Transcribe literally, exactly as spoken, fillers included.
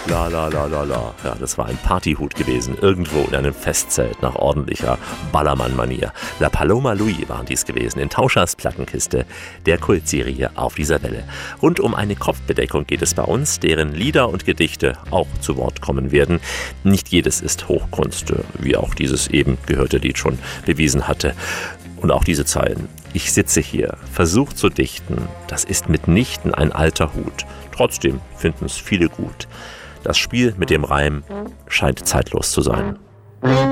La la la la la. Ja, das war ein Partyhut gewesen, irgendwo in einem Festzelt nach ordentlicher Ballermann-Manier. La Paloma Louie waren dies gewesen, in Tauschers Plattenkiste, der Kultserie Auf dieser Welle. Rund um eine Kopfbedeckung geht es bei uns, deren Lieder und Gedichte auch zu Wort kommen werden. Nicht jedes ist Hochkunst, wie auch dieses eben gehörte Lied schon bewiesen hatte. Und auch diese Zeilen. Ich sitze hier, versuch zu dichten, das ist mitnichten ein alter Hut. Trotzdem finden es viele gut. Das Spiel mit dem Reim scheint zeitlos zu sein.